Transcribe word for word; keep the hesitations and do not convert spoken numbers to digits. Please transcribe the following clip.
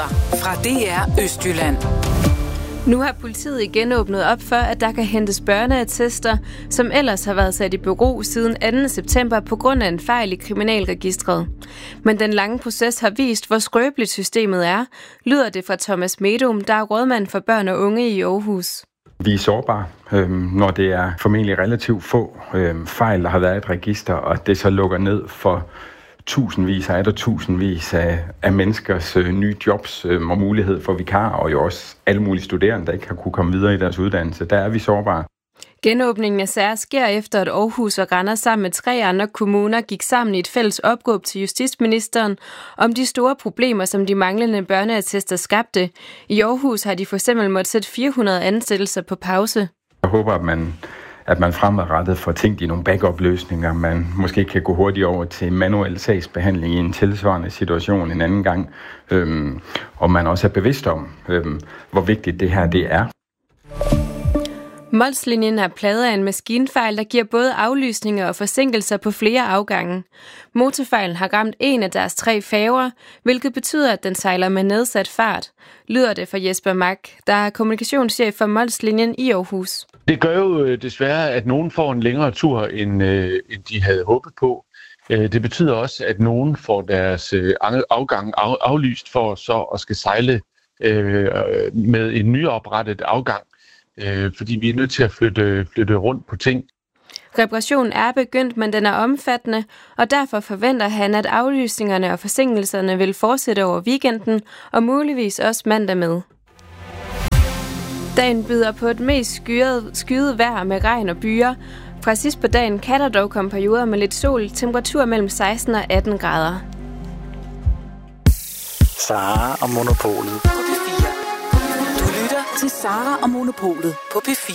Nyheder fra D R Østjylland. Nu har politiet igen åbnet op for, at der kan hentes børneattester, som ellers har været sat i bero siden anden september på grund af en fejl i kriminalregistret. Men den lange proces har vist, hvor skrøbeligt systemet er, lyder det fra Thomas Medum, der er rådmand for børn og unge i Aarhus. Vi er sårbare, øh, når det er formentlig relativt få øh, fejl, der har været i et register, og det så lukker ned for tusindvis og der tusindvis af, af menneskers øh, nye jobs øh, og mulighed for vikarer, og jo også alle mulige studerende, der ikke har kunne komme videre i deres uddannelse. Der er vi sårbare. Genåbningen af sager sker efter, at Aarhus og Randers sammen med tre andre kommuner gik sammen i et fælles opråb til justitsministeren om de store problemer, som de manglende børneattester skabte. I Aarhus har de for eksempel måttet sætte fire hundrede ansættelser på pause. Jeg håber, at man, at man fremadrettet får tænkt i nogle backup-løsninger. Man måske kan gå hurtigt over til manuel sagsbehandling i en tilsvarende situation en anden gang. Øhm, og man også er bevidst om, øhm, hvor vigtigt det her det er. Mols-linjen er plaget af en maskinfejl, der giver både aflysninger og forsinkelser på flere afgange. Motorfejlen har ramt en af deres tre færger, hvilket betyder, at den sejler med nedsat fart, lyder det fra Jesper Mack, der er kommunikationschef for Mols-linjen i Aarhus. Det gør jo desværre, at nogen får en længere tur, end, øh, end de havde håbet på. Det betyder også, at nogen får deres afgang af, aflyst for så at skal sejle øh, med en nyoprettet afgang. Fordi vi er nødt til at flytte, flytte rundt på ting. Reparationen er begyndt, men den er omfattende, og derfor forventer han, at aflysningerne og forsinkelserne vil fortsætte over weekenden, og muligvis også mandag med. Dagen byder på et mest skyet, skyet vejr med regn og byer. Fra sidst på dagen kan der dog komme perioder med lidt sol, temperatur mellem seksten og atten grader. Sara og Monopolet. Du lytter til Sara og Monopolet på P fire.